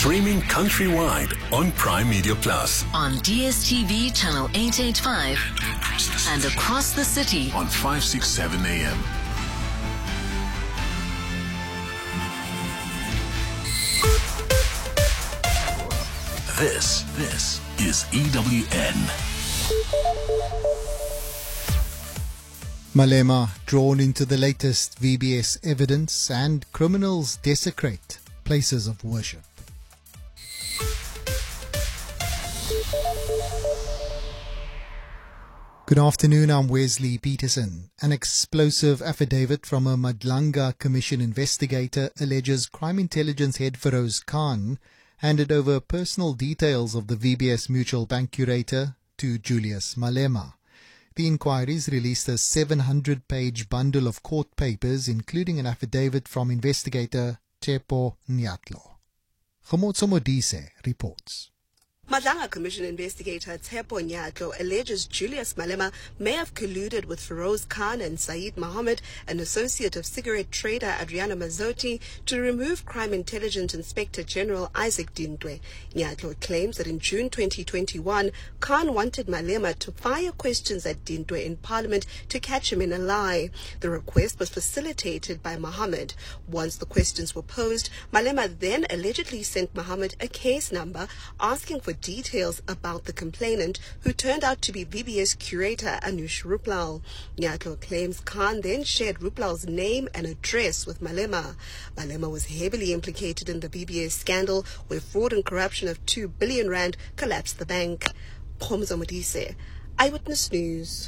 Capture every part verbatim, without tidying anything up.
Streaming countrywide on Prime Media Plus. On D S T V channel eight eighty-five and across the city on five sixty-seven A M. This, this is E W N. Malema drawn into the latest V B S evidence, and criminals desecrate places of worship. Good afternoon, I'm Wesley Peterson. An explosive affidavit from a Madlanga Commission investigator alleges Crime Intelligence head Feroz Khan handed over personal details of the V B S Mutual Bank curator to Julius Malema. The inquiries released a seven hundred page bundle of court papers, including an affidavit from investigator Tshepo Nyatlo. Khomotso Modise reports. Madlanga Commission investigator Tshepo Nyatlo alleges Julius Malema may have colluded with Feroz Khan and Saeed Mohammed, an associate of cigarette trader Adriano Mazzotti, to remove Crime Intelligence Inspector General Isaac Dintwe. Nyatlo claims that in June twenty twenty-one, Khan wanted Malema to fire questions at Dintwe in Parliament to catch him in a lie. The request was facilitated by Mohammed. Once the questions were posed, Malema then allegedly sent Mohammed a case number asking for details about the complainant, who turned out to be V B S curator Anush Ruplal. Nyatlo claims Khan then shared Ruplal's name and address with Malema. Malema was heavily implicated in the V B S scandal, where fraud and corruption of two billion rand collapsed the bank. Khomotso Modise, Eyewitness News.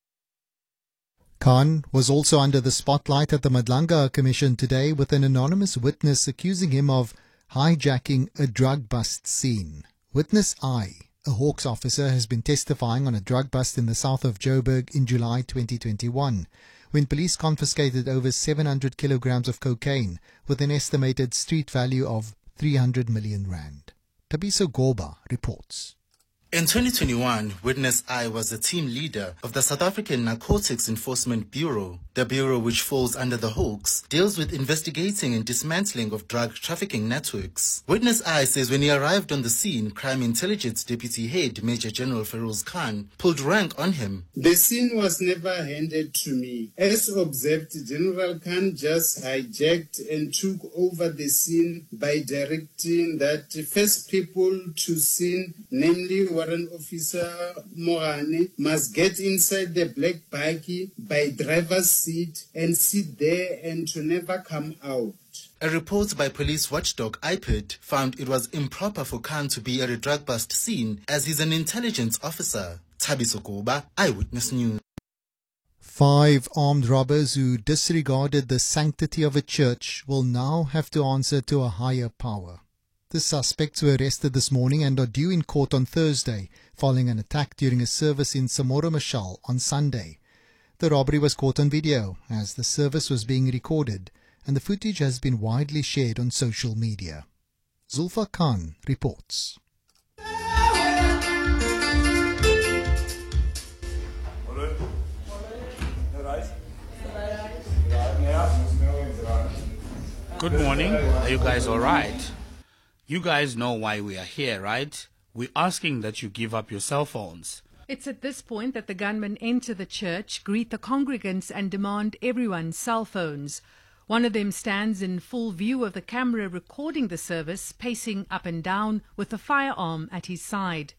Khan was also under the spotlight at the Madlanga Commission today, with an anonymous witness accusing him of hijacking a drug bust scene. Witness I, a Hawks officer, has been testifying on a drug bust in the south of Joburg in July twenty twenty-one, when police confiscated over seven hundred kilograms of cocaine with an estimated street value of three hundred million rand. Tabiso Goba reports. In twenty twenty-one, Witness I was the team leader of the South African Narcotics Enforcement Bureau. The bureau, which falls under the Hawks, deals with investigating and dismantling of drug trafficking networks. Witness I says when he arrived on the scene, Crime Intelligence Deputy Head Major General Feroz Khan pulled rank on him. The scene was never handed to me. As observed, General Khan just hijacked and took over the scene by directing that first people to scene, namely Warrant Officer Morane, must get inside the black buggy by driver's seat and sit there and to never come out. A report by police watchdog I P I D found it was improper for Khan to be at a drug bust scene, as he's an intelligence officer. Tabiso Goba, Eyewitness News. Five armed robbers who disregarded the sanctity of a church will now have to answer to a higher power. The suspects were arrested this morning and are due in court on Thursday, following an attack during a service in Samora Mashal on Sunday. The robbery was caught on video as the service was being recorded, and the footage has been widely shared on social media. Zulfa Khan reports. Good morning. Are you guys all right? You guys know why we are here, right? We're asking that you give up your cell phones. It's at this point that the gunmen enter the church, greet the congregants and demand everyone's cell phones. One of them stands in full view of the camera recording the service, pacing up and down with a firearm at his side.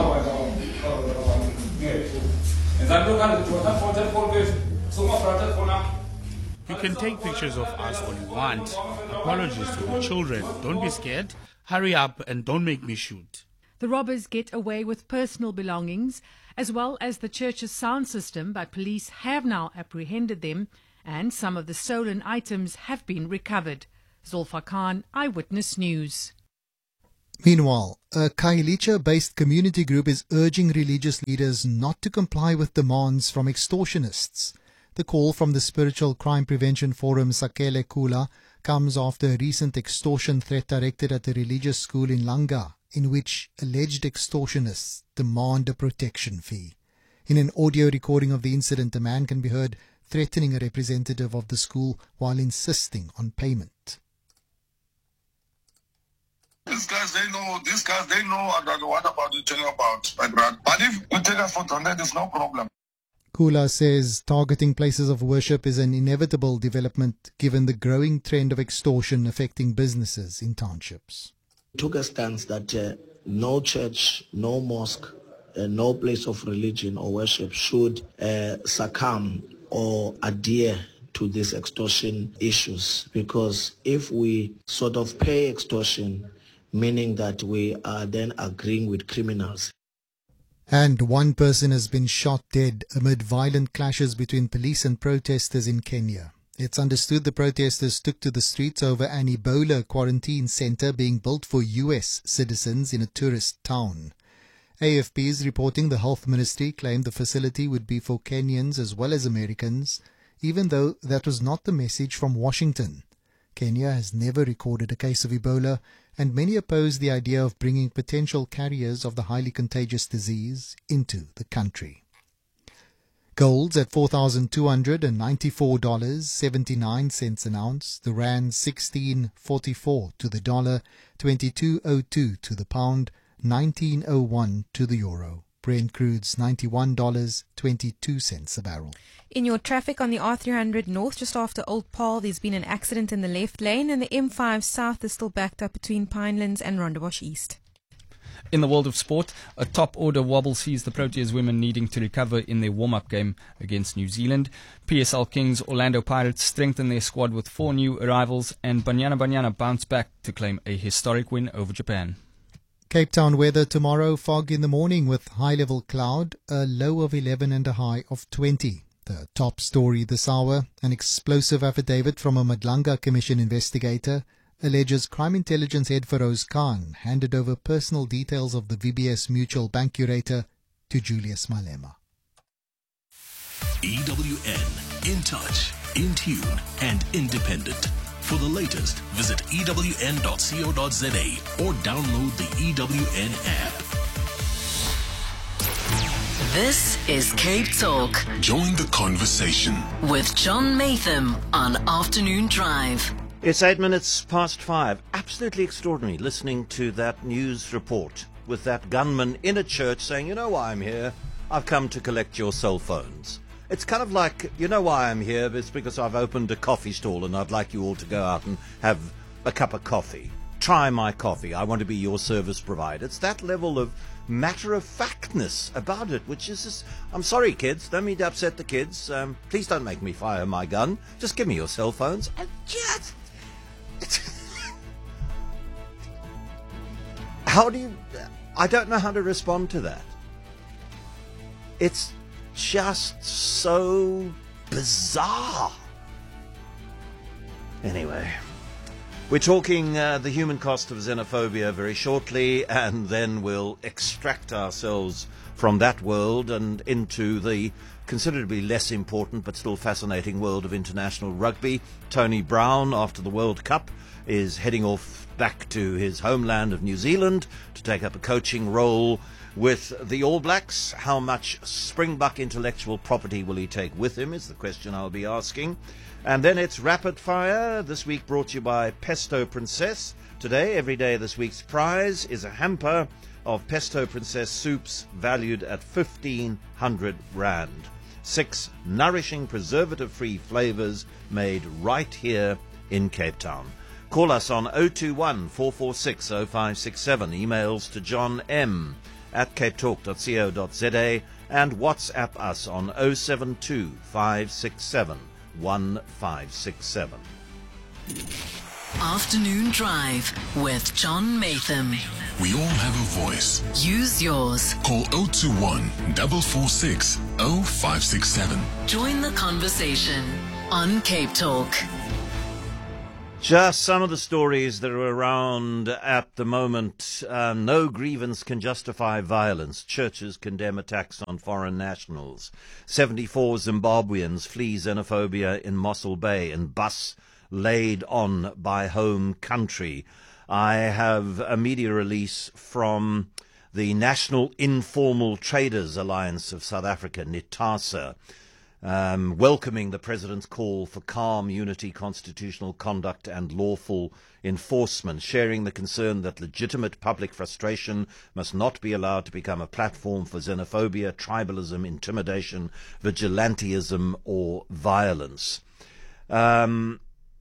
You can take pictures of us all you want. Apologies to the children. Don't be scared. Hurry up and don't make me shoot. The robbers get away with personal belongings, as well as the church's sound system, but police have now apprehended them, and some of the stolen items have been recovered. Zulfa Khan, Eyewitness News. Meanwhile, a Khayelitsha-based community group is urging religious leaders not to comply with demands from extortionists. The call from the Spiritual Crime Prevention Forum Sakele Kula comes after a recent extortion threat directed at a religious school in Langa, in which alleged extortionists demand a protection fee. In an audio recording of the incident, a man can be heard threatening a representative of the school while insisting on payment. these guys, they know, these guys, they know what, what about you talking about, my brother. But if we take us for granted, there's no problem. Kula says targeting places of worship is an inevitable development given the growing trend of extortion affecting businesses in townships. Took a stance that uh, no church, no mosque, uh, no place of religion or worship should uh, succumb or adhere to these extortion issues, because if we sort of pay extortion, meaning that we are then agreeing with criminals. And one person has been shot dead amid violent clashes between police and protesters in Kenya. It's understood the protesters took to the streets over an Ebola quarantine center being built for U S citizens in a tourist town. A F P is reporting the health ministry claimed the facility would be for Kenyans as well as Americans, even though that was not the message from Washington. Kenya has never recorded a case of Ebola, and many oppose the idea of bringing potential carriers of the highly contagious disease into the country. Gold's at four thousand two hundred ninety-four dollars and seventy-nine cents an ounce, the rand sixteen forty-four to the dollar, twenty-two oh two to the pound, nineteen oh one to the euro. Brent crude's ninety-one dollars and twenty-two cents a barrel. In your traffic on the R three hundred North, just after Old Paarl, there's been an accident in the left lane, and the M five South is still backed up between Pinelands and Rondebosch East. In the world of sport, a top-order wobble sees the Proteas women needing to recover in their warm-up game against New Zealand. P S L Kings Orlando Pirates strengthen their squad with four new arrivals, and Banyana Banyana bounce back to claim a historic win over Japan. Cape Town weather tomorrow, fog in the morning with high-level cloud, a low of eleven and a high of twenty. The top story this hour, an explosive affidavit from a Madlanga Commission investigator alleges Crime Intelligence head Feroz Khan handed over personal details of the V B S Mutual Bank curator to Julius Malema. E W N, in touch, in tune, and independent. For the latest, visit E W N dot co dot za or download the E W N app. This is Cape Talk. Join the conversation with John Matham on Afternoon Drive. It's eight minutes past five. Absolutely extraordinary listening to that news report with that gunman in a church saying, you know why I'm here? I've come to collect your cell phones. It's kind of like, you know why I'm here? It's because I've opened a coffee stall and I'd like you all to go out and have a cup of coffee. Try my coffee. I want to be your service provider. It's that level of matter-of-factness about it, which is just, I'm sorry, kids. Don't mean to upset the kids. Um, please don't make me fire my gun. Just give me your cell phones. And just... How do you... I don't know how to respond to that. It's just so bizarre. Anyway, we're talking uh, the human cost of xenophobia very shortly, and then we'll extract ourselves from that world and into the considerably less important but still fascinating world of international rugby. Tony Brown, after the World Cup, is heading off back to his homeland of New Zealand to take up a coaching role with the All Blacks. How much Springbok intellectual property will he take with him is the question I'll be asking. And then it's Rapid Fire, this week brought to you by Pesto Princess. Today, every day, this week's prize is a hamper of Pesto Princess soups valued at fifteen hundred rand. Six nourishing, preservative-free flavors made right here in Cape Town. Call us on oh two one, four four six, oh five six seven. Emails to John M at cape talk dot co dot za and WhatsApp us on oh seven two, five six seven, one five six seven. Afternoon Drive with John Matham. We all have a voice. Use yours. Call oh two one, four four six, oh five six seven. Join the conversation on Cape Talk. Just some of the stories that are around at the moment. Uh, no grievance can justify violence. Churches condemn attacks on foreign nationals. seventy-four Zimbabweans flee xenophobia in Mossel Bay, and bus laid on by home country. I have a media release from the National Informal Traders Alliance of South Africa, NITASA. um, welcoming the President's call for calm, unity, constitutional conduct and lawful enforcement, sharing the concern that legitimate public frustration must not be allowed to become a platform for xenophobia, tribalism, intimidation, vigilantism or violence. Um,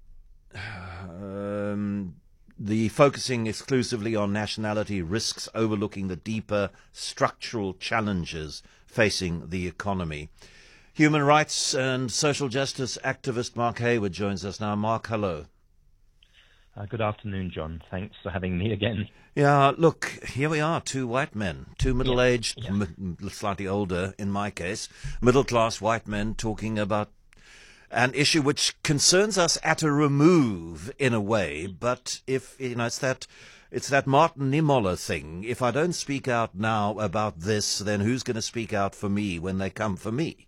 um, the focusing exclusively on nationality risks overlooking the deeper structural challenges facing the economy. Human rights and social justice activist Mark Hayward joins us now. Mark, hello. Uh, good afternoon, John. Thanks for having me again. Yeah, look, here we are, two white men, two middle-aged, yeah. m- slightly older in my case, middle-class white men talking about an issue which concerns us at a remove in a way, but if, you know, it's that, it's that Martin Niemöller thing. If I don't speak out now about this, then who's going to speak out for me when they come for me?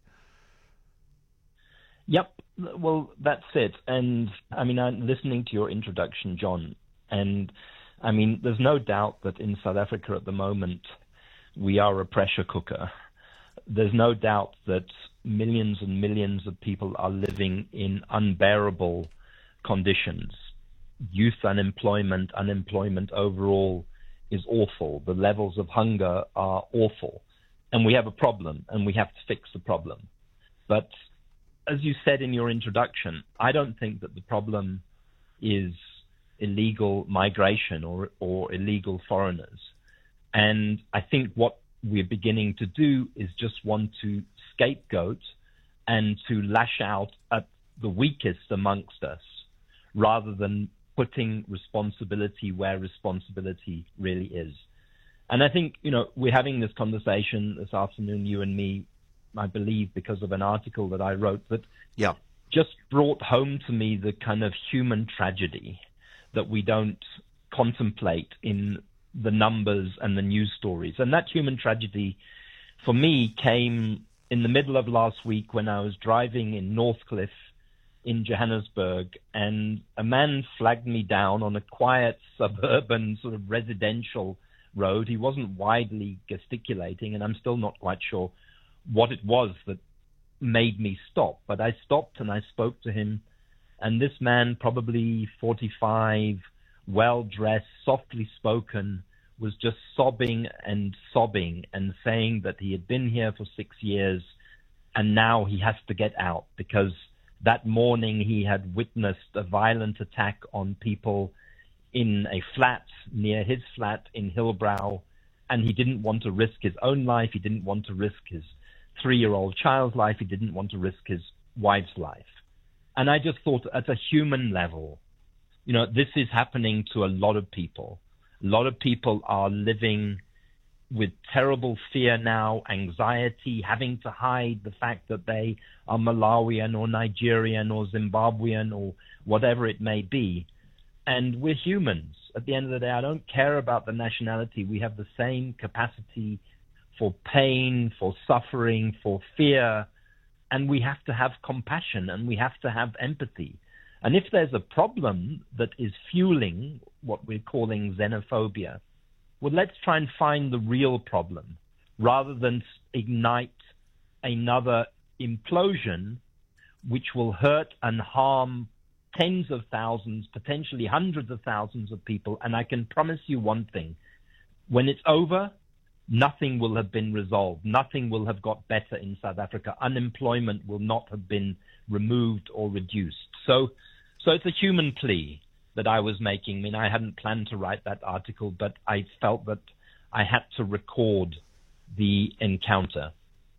Yep. Well, that's it. And I mean, I'm listening to your introduction, John, and I mean, there's no doubt that in South Africa at the moment, we are a pressure cooker. There's no doubt that millions and millions of people are living in unbearable conditions. Youth unemployment, unemployment overall is awful. The levels of hunger are awful. And we have a problem, and we have to fix the problem. But as you said in your introduction, I don't think that the problem is illegal migration or, or illegal foreigners. And I think what we're beginning to do is just want to scapegoat and to lash out at the weakest amongst us rather than putting responsibility where responsibility really is. And I think, you know, we're having this conversation this afternoon, you and me, I believe, because of an article that I wrote that yeah. just brought home to me the kind of human tragedy that we don't contemplate in the numbers and the news stories. And that human tragedy, for me, came in the middle of last week when I was driving in Northcliffe in Johannesburg, and a man flagged me down on a quiet suburban sort of residential road. He wasn't widely gesticulating, and I'm still not quite sure what it was that made me stop. But I stopped and I spoke to him, and this man, probably forty-five, well-dressed, softly spoken, was just sobbing and sobbing and saying that he had been here for six years and now he has to get out because that morning he had witnessed a violent attack on people in a flat near his flat in Hillbrow, and he didn't want to risk his own life. He didn't want to risk his three-year-old child's life. He didn't want to risk his wife's life. And I just thought, at a human level, you know, this is happening to a lot of people. A lot of people are living with terrible fear now, anxiety, having to hide the fact that they are Malawian or Nigerian or Zimbabwean or whatever it may be. And we're humans. At the end of the day, I don't care about the nationality. We have the same capacity for pain, for suffering, for fear, and we have to have compassion and we have to have empathy. And if there's a problem that is fueling what we're calling xenophobia, well, let's try and find the real problem rather than ignite another implosion which will hurt and harm tens of thousands, potentially hundreds of thousands of people. And I can promise you one thing. When it's over, nothing will have been resolved. Nothing will have got better in South Africa. Unemployment will not have been removed or reduced. So, so it's a human plea that I was making. I mean, I hadn't planned to write that article, but I felt that I had to record the encounter.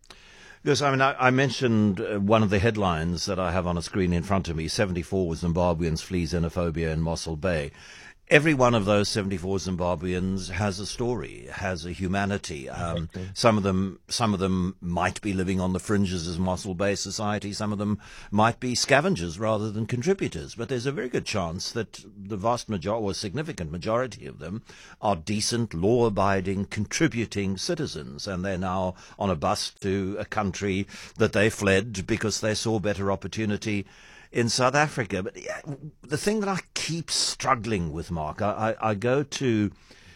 Yes, I mean, I, I mentioned uh, one of the headlines that I have on a screen in front of me, seventy-four Zimbabweans flee xenophobia in Mossel Bay. Every one of those seventy-four Zimbabweans has a story, has a humanity. Um, exactly. Some of them, some of them might be living on the fringes of Mossel Bay society. Some of them might be scavengers rather than contributors. But there's a very good chance that the vast majority, or significant majority of them, are decent, law-abiding, contributing citizens, and they're now on a bus to a country that they fled because they saw better opportunity in South Africa. But yeah, the thing that I keep struggling with, Mark, I, I, I go to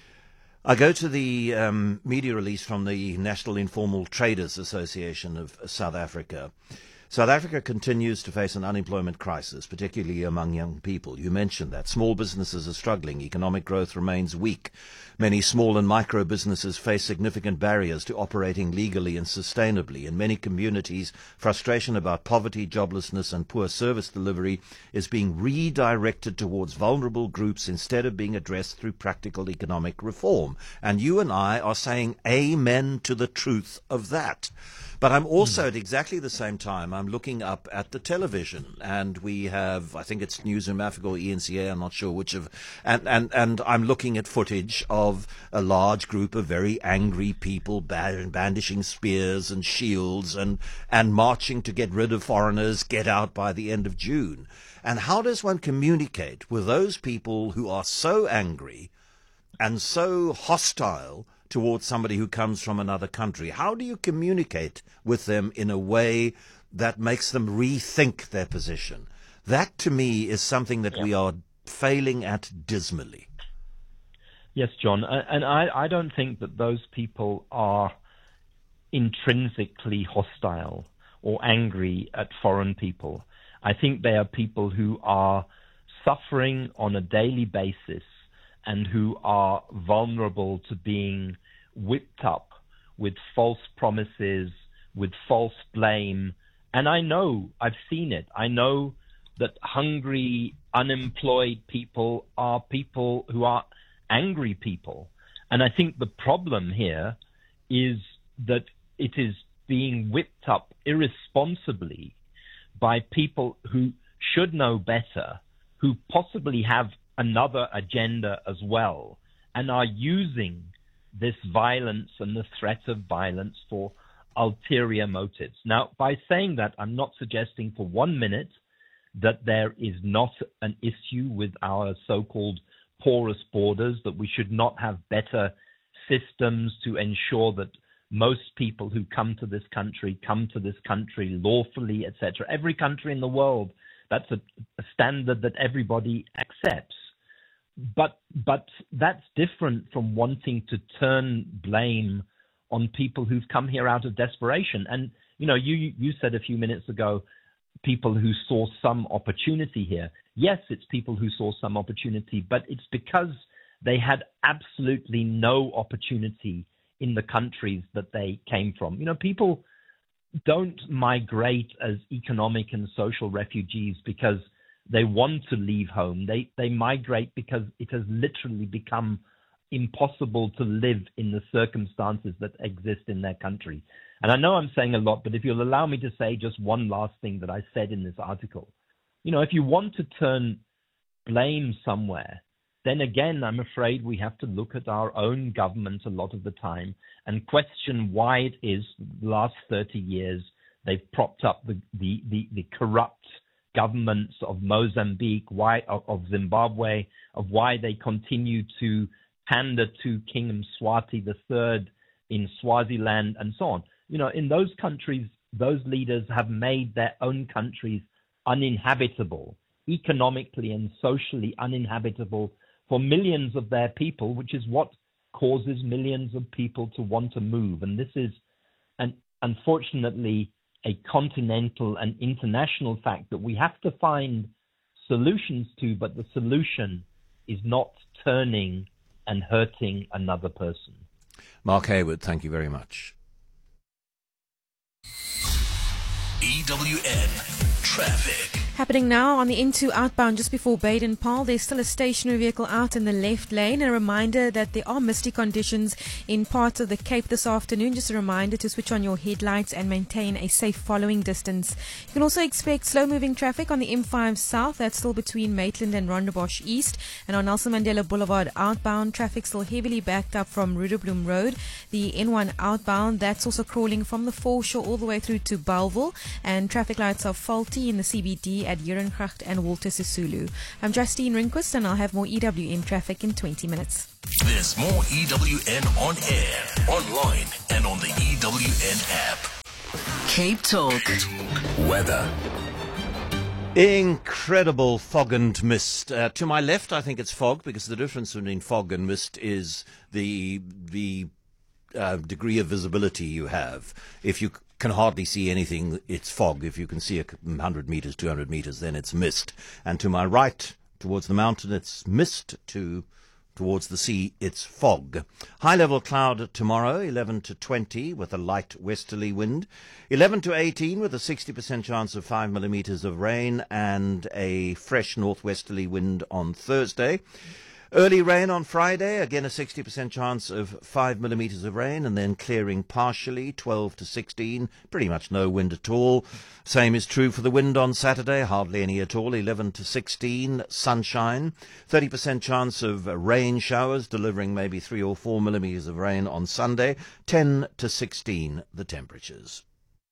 I go to the um, media release from the National Informal Traders Association of South Africa, South Africa continues to face an unemployment crisis, particularly among young people. You mentioned that. Small businesses are struggling. Economic growth remains weak. Many small and micro businesses face significant barriers to operating legally and sustainably. In many communities, frustration about poverty, joblessness, and poor service delivery is being redirected towards vulnerable groups instead of being addressed through practical economic reform. And you and I are saying amen to the truth of that. But I'm also, at exactly the same time, I'm looking up at the television, and we have, I think it's Newsroom Africa or E N C A, I'm not sure which of, and, and, and I'm looking at footage of a large group of very angry people bandishing spears and shields and, and marching to get rid of foreigners, get out by the end of June. And how does one communicate with those people who are so angry and so hostile towards somebody who comes from another country? How do you communicate with them in a way that makes them rethink their position? That, to me, is something that yeah. we are failing at dismally. Yes, John, and I, I don't think that those people are intrinsically hostile or angry at foreign people. I think they are people who are suffering on a daily basis and who are vulnerable to being whipped up with false promises, with false blame. And I know, I've seen it. I know that hungry, unemployed people are people who are angry people. And I think the problem here is that it is being whipped up irresponsibly by people who should know better, who possibly have another agenda as well, and are using this violence and the threat of violence for ulterior motives. Now, by saying that, I'm not suggesting for one minute that there is not an issue with our so-called porous borders, that we should not have better systems to ensure that most people who come to this country come to this country lawfully, et cetera. Every country in the world, that's a, a standard that everybody accepts. But but that's different from wanting to turn blame on people who've come here out of desperation. And, you know, you you said a few minutes ago, people who saw some opportunity here. Yes, it's people who saw some opportunity, but it's because they had absolutely no opportunity in the countries that they came from. You know, people don't migrate as economic and social refugees because they want to leave home. They they migrate because it has literally become impossible to live in the circumstances that exist in their country. And I know I'm saying a lot, but if you'll allow me to say just one last thing that I said in this article. You know, if you want to turn blame somewhere, then again, I'm afraid we have to look at our own government a lot of the time and question why it is the last thirty years they've propped up the, the, the, the corrupt governments of Mozambique, why of, of Zimbabwe, of why they continue to pander to King Mswati the Third in Swaziland and so on. You know, in those countries, those leaders have made their own countries uninhabitable, economically and socially uninhabitable for millions of their people, which is what causes millions of people to want to move. And this is, an, unfortunately, a continental and international fact that we have to find solutions to, but the solution is not turning and hurting another person. Mark Hayward, thank you very much. E W N Traffic. Happening now on the N two outbound just before Baden-Powell. There's still a stationary vehicle out in the left lane. A reminder that there are misty conditions in parts of the Cape this afternoon. Just a reminder to switch on your headlights and maintain a safe following distance. You can also expect slow-moving traffic on the M five South. That's still between Maitland and Rondebosch East. And on Nelson Mandela Boulevard outbound, traffic still heavily backed up from Rudebloem Road. The N one outbound, that's also crawling from the foreshore all the way through to Bellville. And traffic lights are faulty in the C B D at Herengracht and Walter Sisulu. I'm Justine Rinquist, and I'll have more E W N traffic in twenty minutes. There's more E W N on air, online, and on the E W N app. Cape Talk. Weather. Incredible fog and mist. Uh, to my left, I think it's fog, because the difference between fog and mist is the the uh, degree of visibility you have. If you can hardly see anything. It's fog. If you can see a one hundred metres, two hundred metres, then it's mist. And to my right, towards the mountain, it's mist. To towards the sea, it's fog. High-level cloud tomorrow, eleven to twenty, with a light westerly wind. eleven to eighteen, with a sixty percent chance of five millimetres of rain, and a fresh northwesterly wind on Thursday. Early rain on Friday, again a sixty percent chance of five millimetres of rain, and then clearing partially, twelve to sixteen, pretty much no wind at all. Same is true for the wind on Saturday, hardly any at all, eleven to sixteen, sunshine. thirty percent chance of rain showers, delivering maybe three or four millimetres of rain on Sunday, ten to sixteen, the temperatures.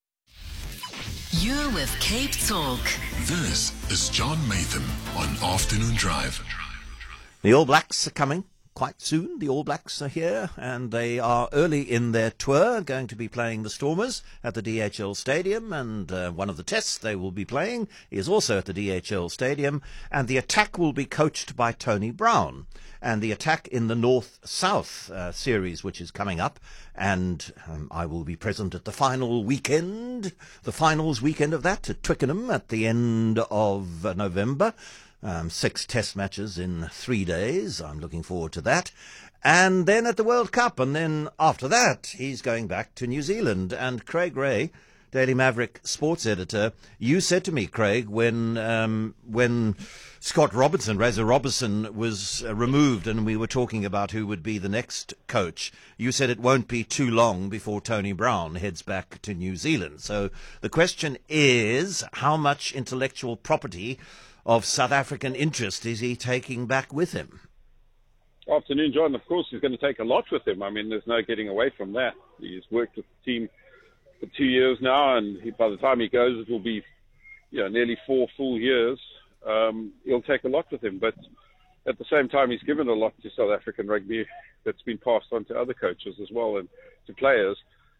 You're with Cape Talk. This is John Maytham on Afternoon Drive. The All Blacks are coming quite soon. The All Blacks are here, and they are early in their tour, going to be playing the Stormers at the D H L Stadium, and uh, one of the tests they will be playing is also at the D H L Stadium, and the attack will be coached by Tony Brown. And the attack in the North-South uh, series, which is coming up, and um, I will be present at the final weekend, the finals weekend of that, at Twickenham at the end of uh, November. Um, six test matches in three days. I'm looking forward to that. And then at the World Cup. And then after that, he's going back to New Zealand. And Craig Ray, Daily Maverick sports editor, you said to me, Craig, when um, when Scott Robertson, Razor Robertson, was uh, removed and we were talking about who would be the next coach, you said it won't be too long before Tony Brown heads back to New Zealand. So the question is, how much intellectual property of South African interest is he taking back with him? Afternoon, John. Of course, he's going to take a lot with him. I mean, there's no getting away from that. He's worked with the team for two years now, and he, by the time he goes, it will be, you know, nearly four full years. Um, he'll take a lot with him, but at the same time, he's given a lot to South African rugby that's been passed on to other coaches as well and to players.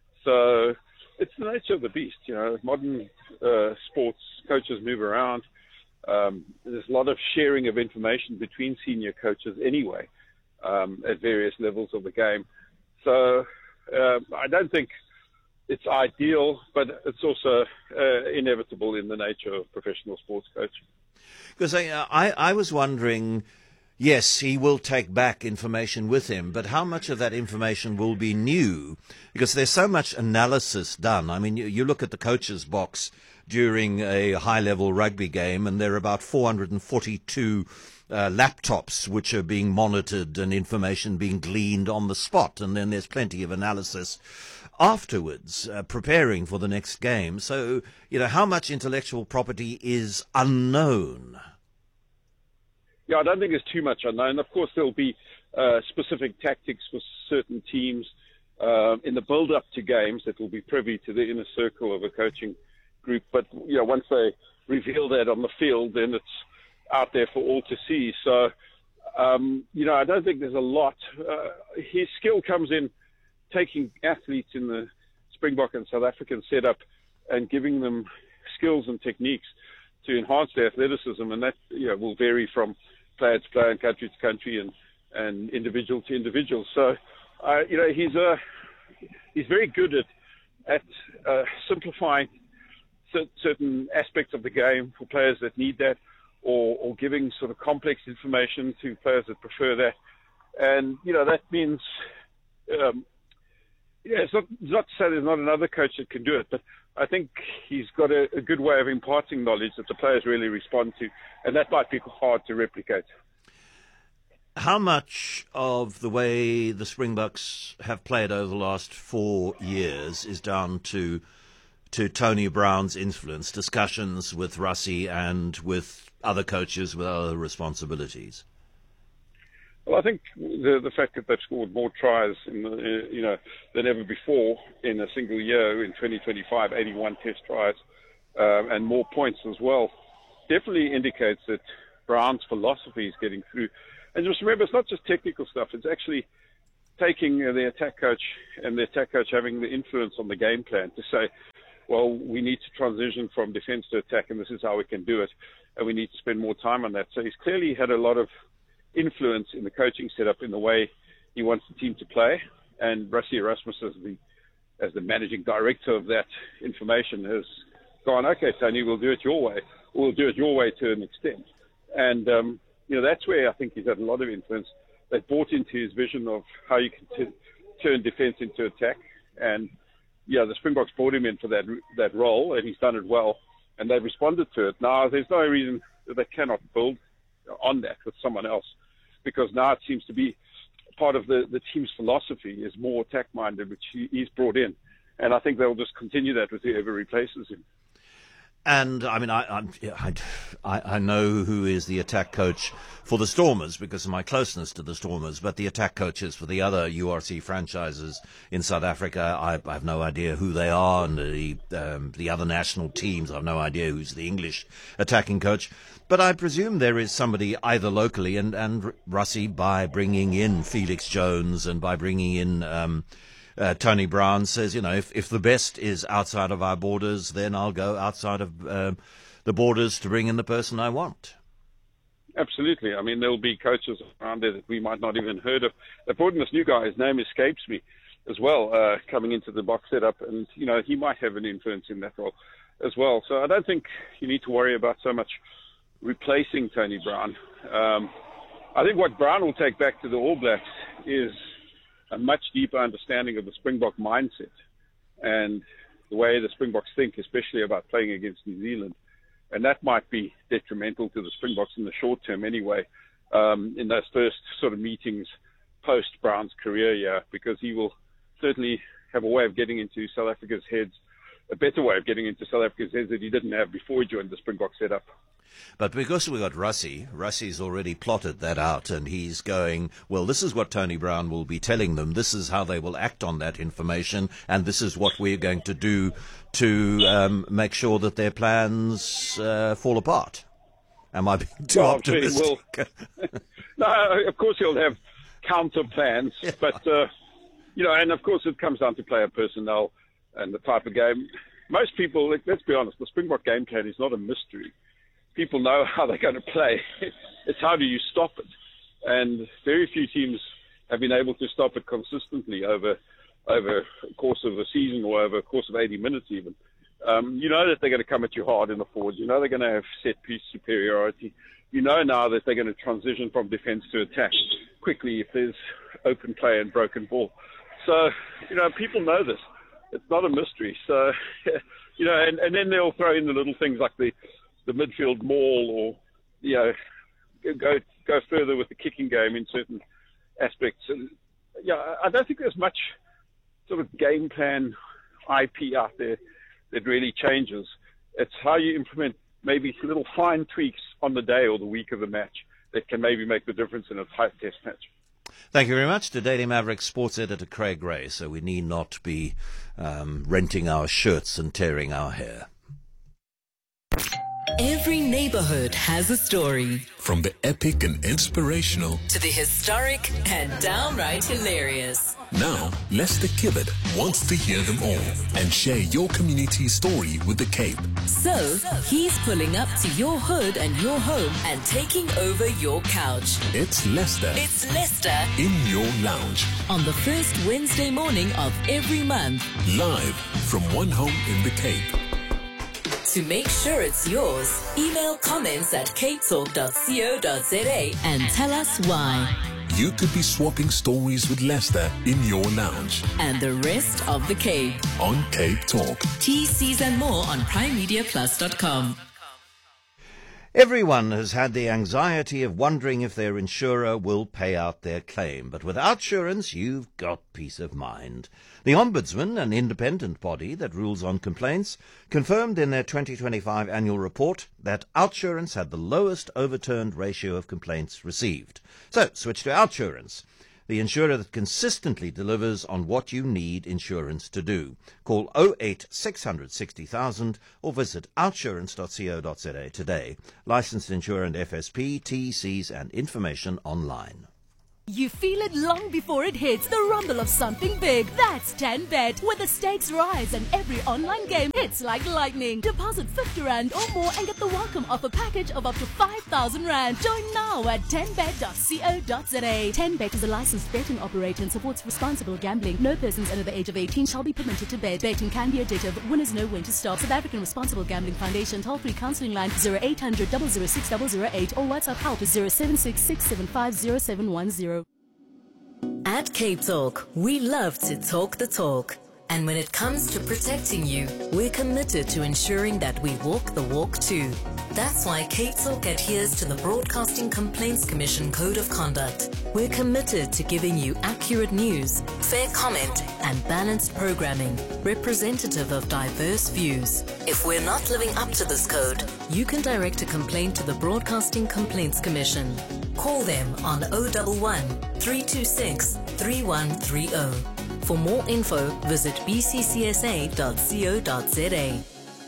So it's the nature of the beast. You know, modern uh, sports coaches move around. Um, there's a lot of sharing of information between senior coaches anyway, um, at various levels of the game. So uh, I don't think it's ideal, but it's also uh, inevitable in the nature of professional sports coaching. Because I, I, I was wondering, yes, he will take back information with him, but how much of that information will be new? Because there's so much analysis done. I mean, you, you look at the coach's box during a high-level rugby game, and there are about four hundred forty-two uh, laptops which are being monitored and information being gleaned on the spot, and then there's plenty of analysis afterwards, uh, preparing for the next game. So, you know, how much intellectual property is unknown? Yeah, I don't think there's too much unknown. Of course, there'll be uh, specific tactics for certain teams uh, in the build-up to games that will be privy to the inner circle of a coaching group. But, you know, once they reveal that on the field, then it's out there for all to see. So, um, you know, I don't think there's a lot. Uh, his skill comes in taking athletes in the Springbok and South African setup and giving them skills and techniques to enhance their athleticism, and that, you know, will vary from player to player and country to country and, and individual to individual. So, uh, you know, he's uh, he's very good at at uh, simplifying certain aspects of the game for players that need that, or, or giving sort of complex information to players that prefer that. And, you know, that means, um, yeah, it's not, it's not to say there's not another coach that can do it, but I think he's got a, a good way of imparting knowledge that the players really respond to, and that might be hard to replicate. How much of the way the Springboks have played over the last four years is down to to Tony Brown's influence, discussions with Rassie and with other coaches with other responsibilities? Well, I think the the fact that they've scored more tries in the, you know, than ever before in a single year in twenty twenty-five, eighty-one test tries, um, and more points as well, definitely indicates that Brown's philosophy is getting through. And just remember, it's not just technical stuff. It's actually taking uh, the attack coach and the attack coach having the influence on the game plan to say, well, we need to transition from defense to attack, and this is how we can do it, and we need to spend more time on that. So he's clearly had a lot of influence in the coaching setup in the way he wants the team to play, and Rassie Erasmus as the as the managing director of that information, has gone, okay, Tony, we'll do it your way. We'll do it your way to an extent. And, um, you know, that's where I think he's had a lot of influence. They bought into his vision of how you can t- turn defense into attack. And, yeah, the Springboks brought him in for that that role, and he's done it well. And they've responded to it. Now, there's no reason that they cannot build on that with someone else, because now it seems to be part of the, the team's philosophy is more attack-minded, which he, he's brought in. And I think they'll just continue that with whoever replaces him. And, I mean, I, I, I, I know who is the attack coach for the Stormers because of my closeness to the Stormers, but the attack coaches for the other U R C franchises in South Africa, I, I have no idea who they are, and the, um, the other national teams, I have no idea who's the English attacking coach. But I presume there is somebody either locally, and, and Rassie, by bringing in Felix Jones and by bringing in... Um, Uh, Tony Brown says, you know, if, if the best is outside of our borders, then I'll go outside of uh, the borders to bring in the person I want. Absolutely. I mean, there'll be coaches around there that we might not even heard of. They brought in this new guy, his name escapes me as well, uh, coming into the box setup. And, you know, he might have an influence in that role as well. So I don't think you need to worry about so much replacing Tony Brown. Um, I think what Brown will take back to the All Blacks is a much deeper understanding of the Springbok mindset and the way the Springboks think, especially about playing against New Zealand. And that might be detrimental to the Springboks in the short term anyway, um, in those first sort of meetings post-Brown's career year, because he will certainly have a way of getting into South Africa's heads, a better way of getting into South Africa's heads that he didn't have before he joined the Springbok setup. But because we got Rassie, Rassie's already plotted that out, and he's going, well, this is what Tony Brown will be telling them, this is how they will act on that information, and this is what we're going to do to um, make sure that their plans uh, fall apart. Am I being too well, optimistic? Well, no, of course he'll have counter plans, yeah. but, uh, you know, and of course it comes down to player personnel and the type of game. Most people, like, let's be honest, the Springbok game plan is not a mystery. People know how they're going to play. It's how do you stop it? And very few teams have been able to stop it consistently over over a course of a season or over a course of eighty minutes even. Um, you know that they're going to come at you hard in the forwards. You know they're going to have set-piece superiority. You know now that they're going to transition from defence to attack quickly if there's open play and broken ball. So, you know, people know this. It's not a mystery. So, you know, and, and then they'll throw in the little things like the the midfield maul, or, you know, go go further with the kicking game in certain aspects. And, yeah, I don't think there's much sort of game plan I P out there that really changes. It's how you implement maybe little fine tweaks on the day or the week of the match that can maybe make the difference in a tight test match. Thank you very much to Daily Maverick sports editor Craig Gray, so we need not be um, renting our shirts and tearing our hair. Every neighborhood has a story. From the epic and inspirational to the historic and downright hilarious. Now, Lester Kibbard wants to hear them all and share your community's story with the Cape. So, he's pulling up to your hood and your home and taking over your couch. It's Lester. It's Lester in your lounge. On the first Wednesday morning of every month. Live from one home in the Cape. To make sure it's yours, email comments at cape talk dot co dot za and tell us why. You could be swapping stories with Lester in your lounge. And the rest of the Cape. On Cape Talk. T Cs and more on prime media plus dot com. Everyone has had the anxiety of wondering if their insurer will pay out their claim. But with Outsurance, you've got peace of mind. The Ombudsman, an independent body that rules on complaints, confirmed in their twenty twenty-five annual report that Outsurance had the lowest overturned ratio of complaints received. So, switch to Outsurance, the insurer that consistently delivers on what you need insurance to do. Call oh eight six hundred sixty thousand or visit outsurance dot co dot za today. Licensed insurer and F S P, T Cs and information online. You feel it long before it hits, the rumble of something big. That's ten bet, where the stakes rise and every online game hits like lightning. Deposit fifty rand or more and get the welcome offer package of up to five thousand rand. Join now at ten bet dot co dot za. ten bet is a licensed betting operator and supports responsible gambling. No persons under the age of eighteen shall be permitted to bet. Betting can be addictive. Winners know when to stop. South African Responsible Gambling Foundation toll-free counselling line zero eight hundred, zero zero six, zero zero eight or WhatsApp help zero seven six, six seven five, zero seven one zero. At Cape Talk, we love to talk the talk. And when it comes to protecting you, we're committed to ensuring that we walk the walk too. That's why Cape Talk adheres to the Broadcasting Complaints Commission Code of Conduct. We're committed to giving you accurate news, fair comment, and balanced programming, representative of diverse views. If we're not living up to this code, you can direct a complaint to the Broadcasting Complaints Commission. Call them on zero one one, three two six, three one three zero. For more info, visit b c c s a dot co dot za.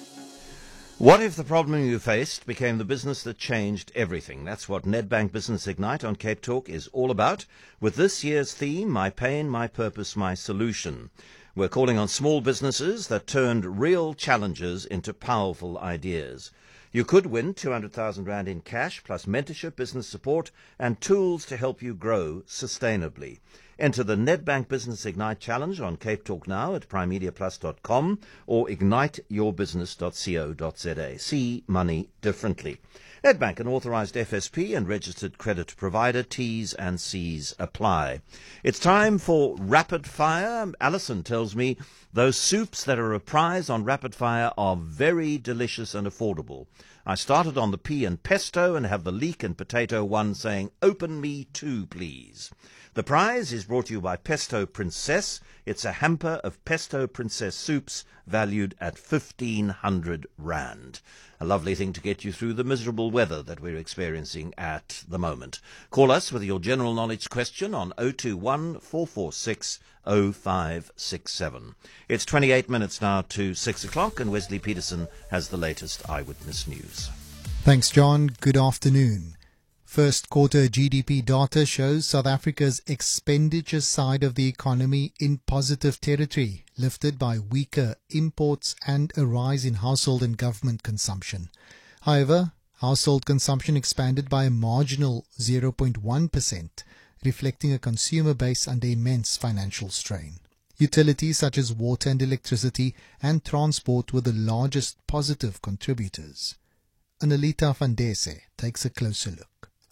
What if the problem you faced became the business that changed everything? That's what Nedbank Business Ignite on Cape Talk is all about, with this year's theme, My Pain, My Purpose, My Solution. We're calling on small businesses that turned real challenges into powerful ideas. You could win two hundred thousand rand in cash, plus mentorship, business support, and tools to help you grow sustainably. Enter the Nedbank Business Ignite Challenge on Cape Talk now at prime media plus dot com or ignite your business dot co dot za. See money differently. Nedbank, an authorised F S P and registered credit provider. T's and C's apply. It's time for Rapid Fire. Alison tells me those soups that are a prize on Rapid Fire are very delicious and affordable. I started on the pea and pesto and have the leek and potato one saying, open me two, please. The prize is brought to you by Pesto Princess. It's a hamper of Pesto Princess soups valued at fifteen hundred rand. A lovely thing to get you through the miserable weather that we're experiencing at the moment. Call us with your general knowledge question on zero two one, four four six, zero five six seven. It's twenty-eight minutes now to six o'clock, and Wesley Peterson has the latest Eyewitness News. Thanks, John. Good afternoon. First quarter G D P data shows South Africa's expenditure side of the economy in positive territory, lifted by weaker imports and a rise in household and government consumption. However, household consumption expanded by a marginal zero point one percent, reflecting a consumer base under immense financial strain. Utilities such as water and electricity and transport were the largest positive contributors. Annalita Vandese takes a closer look.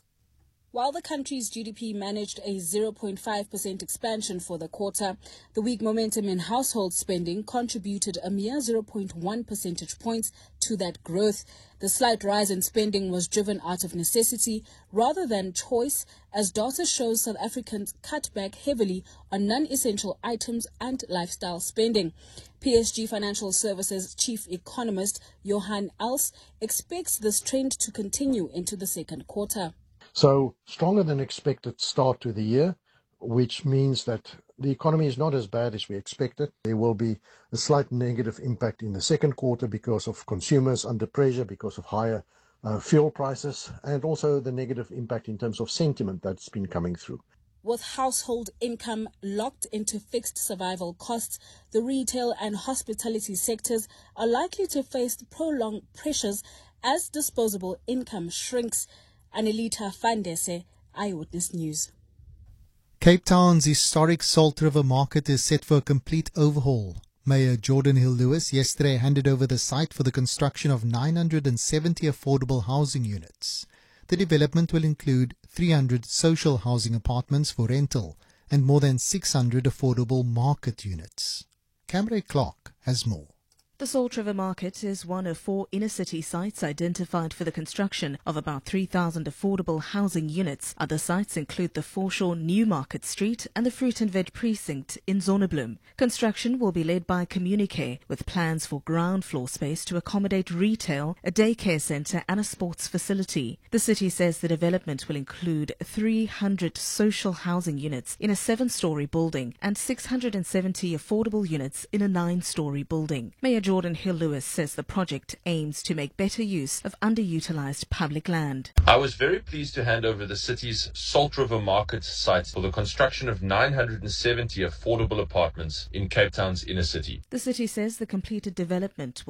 While the country's G D P managed a zero point five percent expansion for the quarter, the weak momentum in household spending contributed a mere zero point one percentage points to that growth. The slight rise in spending was driven out of necessity rather than choice, as data shows South Africans cut back heavily on non-essential items and lifestyle spending. P S G Financial Services Chief Economist Johan Els expects this trend to continue into the second quarter. So stronger than expected start to the year, which means that the economy is not as bad as we expected. There will be a slight negative impact in the second quarter because of consumers under pressure, because of higher uh, fuel prices, and also the negative impact in terms of sentiment that's been coming through. With household income locked into fixed survival costs, the retail and hospitality sectors are likely to face prolonged pressures as disposable income shrinks. Annalita Vandese, Eyewitness News. Cape Town's historic Salt River Market is set for a complete overhaul. Mayor Jordan Hill-Lewis yesterday handed over the site for the construction of nine hundred seventy affordable housing units. The development will include three hundred social housing apartments for rental and more than six hundred affordable market units. Camry Clark has more. The Salt River Market is one of four inner-city sites identified for the construction of about three thousand affordable housing units. Other sites include the Foreshore Newmarket Street and the Fruit and Veg Precinct in Zonnebloem. Construction will be led by Communicare, with plans for ground floor space to accommodate retail, a daycare centre and a sports facility. The city says the development will include three hundred social housing units in a seven-storey building and six hundred seventy affordable units in a nine-storey building. Mayor Jordan Hill-Lewis says the project aims to make better use of underutilized public land. I was very pleased to hand over the city's Salt River Market site for the construction of nine hundred seventy affordable apartments in Cape Town's inner city. The city says the completed development will